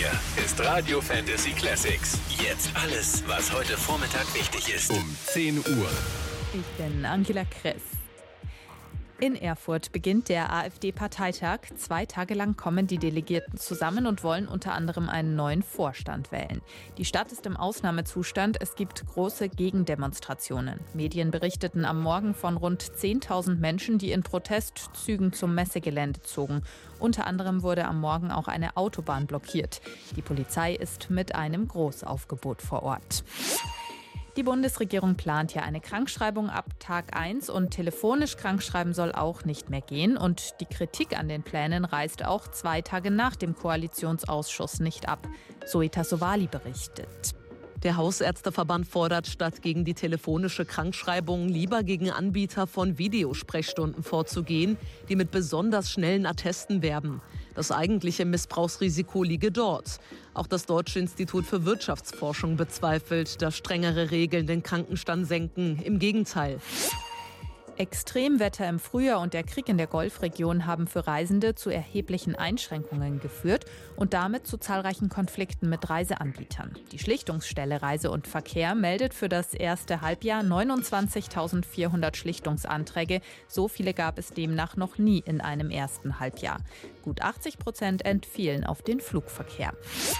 Hier ist Radio Fantasy Classics. Jetzt alles, was heute Vormittag wichtig ist. Um 10 Uhr. Ich bin Angela Kress. In Erfurt beginnt der AfD-Parteitag. 2 Tage lang kommen die Delegierten zusammen und wollen unter anderem einen neuen Vorstand wählen. Die Stadt ist im Ausnahmezustand. Es gibt große Gegendemonstrationen. Medien berichteten am Morgen von rund 10.000 Menschen, die in Protestzügen zum Messegelände zogen. Unter anderem wurde am Morgen auch eine Autobahn blockiert. Die Polizei ist mit einem Großaufgebot vor Ort. Die Bundesregierung plant ja eine Krankschreibung ab Tag 1 und telefonisch krankschreiben soll auch nicht mehr gehen. Und die Kritik an den Plänen reißt auch 2 Tage nach dem Koalitionsausschuss nicht ab. Zoe Tassovali berichtet. Der Hausärzteverband fordert, statt gegen die telefonische Krankschreibung lieber gegen Anbieter von Videosprechstunden vorzugehen, die mit besonders schnellen Attesten werben. Das eigentliche Missbrauchsrisiko liege dort. Auch das Deutsche Institut für Wirtschaftsforschung bezweifelt, dass strengere Regeln den Krankenstand senken. Im Gegenteil. Extremwetter im Frühjahr und der Krieg in der Golfregion haben für Reisende zu erheblichen Einschränkungen geführt und damit zu zahlreichen Konflikten mit Reiseanbietern. Die Schlichtungsstelle Reise und Verkehr meldet für das erste Halbjahr 29.400 Schlichtungsanträge. So viele gab es demnach noch nie in einem ersten Halbjahr. Gut 80% entfielen auf den Flugverkehr.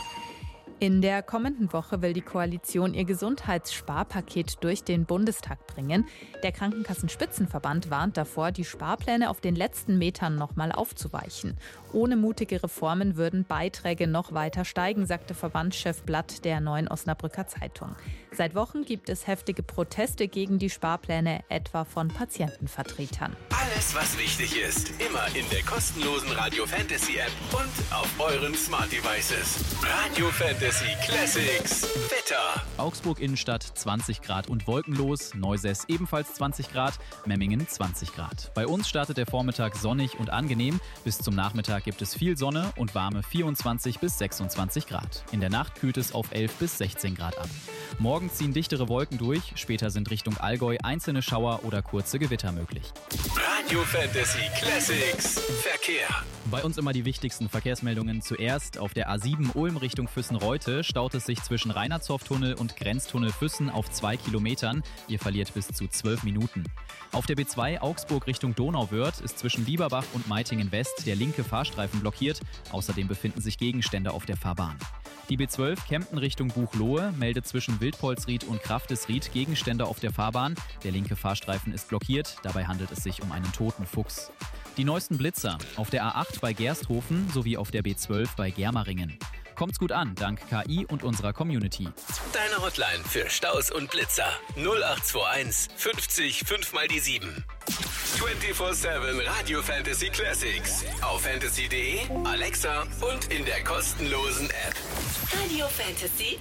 In der kommenden Woche will die Koalition ihr Gesundheitssparpaket durch den Bundestag bringen. Der Krankenkassenspitzenverband warnt davor, die Sparpläne auf den letzten Metern nochmal aufzuweichen. Ohne mutige Reformen würden Beiträge noch weiter steigen, sagte Verbandschef Blatt der Neuen Osnabrücker Zeitung. Seit Wochen gibt es heftige Proteste gegen die Sparpläne, etwa von Patientenvertretern. Alles, was wichtig ist, immer in der kostenlosen Radio Fantasy App und auf euren Smart Devices. Radio Fantasy Classics. Wetter. Augsburg Innenstadt 20 Grad und wolkenlos, Neusäß ebenfalls 20 Grad, Memmingen 20 Grad. Bei uns startet der Vormittag sonnig und angenehm. Bis zum Nachmittag gibt es viel Sonne und warme 24 bis 26 Grad. In der Nacht kühlt es auf 11 bis 16 Grad ab. Morgen ziehen dichtere Wolken durch, später sind Richtung Allgäu einzelne Schauer oder kurze Gewitter möglich. Radio Fantasy Classics. Verkehr. Bei uns immer die wichtigsten Verkehrsmeldungen. Zuerst auf der A7 Ulm Richtung Füssen-Reute staut es sich zwischen Reinertshof-Tunnel und Grenztunnel Füssen auf 2 Kilometern. Ihr verliert bis zu 12 Minuten. Auf der B2 Augsburg Richtung Donauwörth ist zwischen Bieberbach und Meitingen West der linke Fahrstreifen blockiert. Außerdem befinden sich Gegenstände auf der Fahrbahn. Die B12 Kempten Richtung Buchloe meldet zwischen Wildpolsried und Kraftesried Gegenstände auf der Fahrbahn. Der linke Fahrstreifen ist blockiert. Dabei handelt es sich um einen toten Fuchs. Die neuesten Blitzer auf der A8 bei Gersthofen sowie auf der B12 bei Germeringen. Kommt's gut an, dank KI und unserer Community. Deine Hotline für Staus und Blitzer 0821 50 5 mal die 7. 24/7 Radio Fantasy Classics. Auf fantasy.de, Alexa und in der kostenlosen App. Radio Fantasy